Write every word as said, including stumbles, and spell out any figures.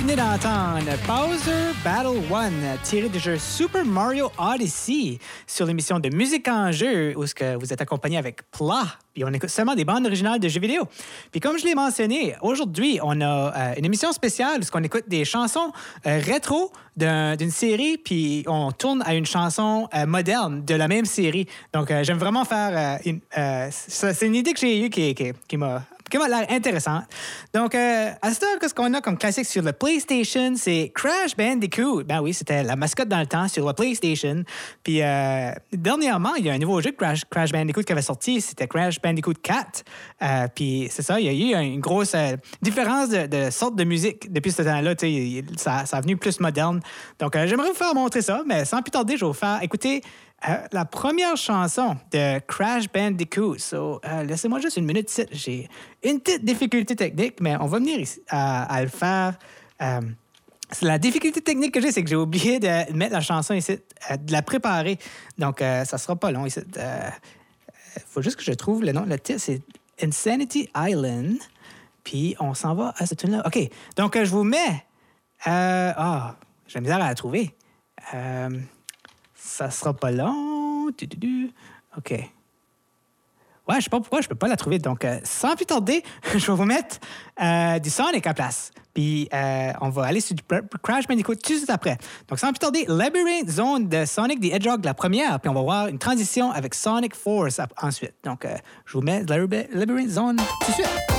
venez d'entendre Bowser Battle one, tiré du jeu Super Mario Odyssey, sur l'émission de Musique en jeu, où ce que vous êtes accompagné avec Plat, puis on écoute seulement des bandes originales de jeux vidéo. Puis comme je l'ai mentionné, aujourd'hui, on a euh, une émission spéciale où on écoute des chansons euh, rétro d'un, d'une série, puis on tourne à une chanson euh, moderne de la même série. Donc, euh, j'aime vraiment faire... Euh, une, euh, ça, c'est une idée que j'ai eue qui, qui, qui m'a... qui m'a l'air intéressante. Donc, euh, à ce temps, qu'est-ce qu'on a comme classique sur le PlayStation? C'est Crash Bandicoot. Ben oui, c'était la mascotte dans le temps sur le PlayStation. Puis, euh, dernièrement, il y a un nouveau jeu de Crash, Crash Bandicoot qui avait sorti. C'était Crash Bandicoot quatre. Euh, puis, c'est ça, il y a eu une grosse euh, différence de, de sorte de musique depuis ce temps-là. Tu sais, ça, ça a venu plus moderne. Donc, euh, j'aimerais vous faire montrer ça, mais sans plus tarder, je vais vous faire écouter Euh, la première chanson de Crash Bandicoot. So, euh, laissez-moi juste une minute ici. J'ai une petite difficulté technique, mais on va venir ici à, à le faire. Euh, la difficulté technique que j'ai, c'est que j'ai oublié de mettre la chanson ici, euh, de la préparer. Donc, euh, ça sera pas long ici. Il euh, faut juste que je trouve le nom. Le titre, c'est Insanity Island. Puis, on s'en va à cette tune-là. OK. Donc, euh, je vous mets... Euh, ah, j'ai la misère à la trouver. Euh... Ça sera pas long. OK. Ouais, je sais pas pourquoi je peux pas la trouver. Donc, euh, sans plus tarder, je vais vous mettre euh, du Sonic à la place. Puis, euh, on va aller sur du Crash Bandicoot tout de suite après. Donc, sans plus tarder, Labyrinth Zone de Sonic the Hedgehog, la première. Puis, on va voir une transition avec Sonic Force ensuite. Donc, euh, je vous mets Labyrinth Zone tout de suite.